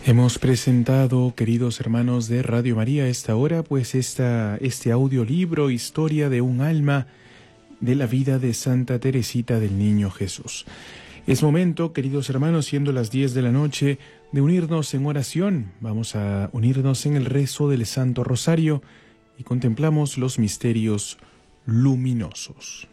Hemos presentado, queridos hermanos de Radio María, a esta hora, pues este audiolibro, Historia de un alma, de la vida de Santa Teresita del Niño Jesús. Es momento, queridos hermanos, siendo las 10 de la noche, de unirnos en oración. Vamos a unirnos en el rezo del Santo Rosario y contemplamos los misterios luminosos.